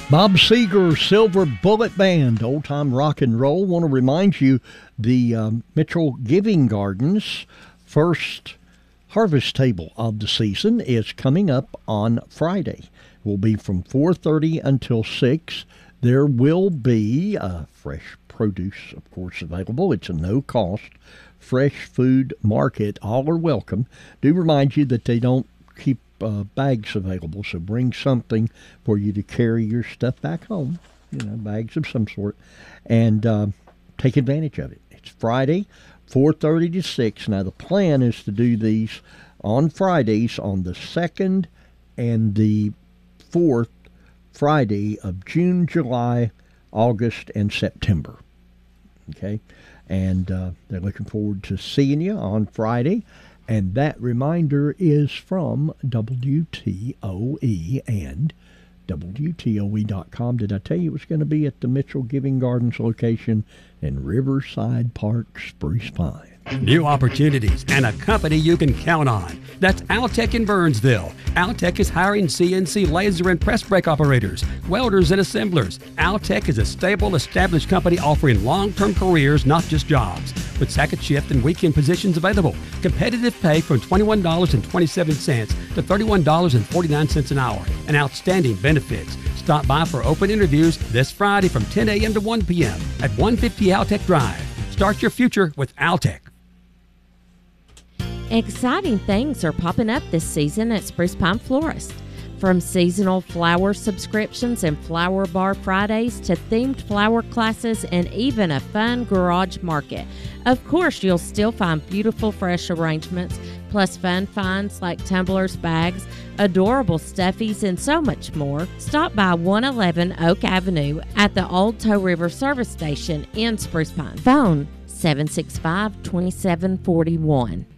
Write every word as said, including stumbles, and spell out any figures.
Bob Seger, Silver Bullet Band, old time rock and roll. Want to remind you the um, Mitchell Giving Gardens first harvest table of the season is coming up on Friday. It will be from four thirty until six. There will be uh, fresh produce, of course, available. It's a no-cost fresh food market. All are welcome. Do remind you that they don't keep uh, bags available, so bring something for you to carry your stuff back home, you know, bags of some sort, and uh, take advantage of it. It's Friday, four thirty to six. Now, the plan is to do these on Fridays on the second and the fourth Friday of June, July, August, and September. Okay? And uh, they're looking forward to seeing you on Friday. And that reminder is from W T O E and W T O E dot com. Did I tell you it was going to be at the Mitchell Giving Gardens location in Riverside Park, Spruce Pine? New opportunities and a company you can count on. That's Altec in Burnsville. Altec is hiring C N C laser and press brake operators, welders and assemblers. Altec is a stable, established company offering long-term careers, not just jobs. With second shift and weekend positions available. Competitive pay from twenty-one dollars and twenty-seven cents to thirty-one dollars and forty-nine cents an hour. And outstanding benefits. Stop by for open interviews this Friday from ten a.m. to one p.m. at one fifty Altec Drive. Start your future with Altec. Exciting things are popping up this season at Spruce Pine Florist. From seasonal flower subscriptions and flower bar Fridays to themed flower classes and even a fun garage market. Of course, you'll still find beautiful fresh arrangements, plus fun finds like tumblers, bags, adorable stuffies, and so much more. Stop by one eleven Oak Avenue at the Old Toe River Service Station in Spruce Pine. Phone seven six five, two seven four one.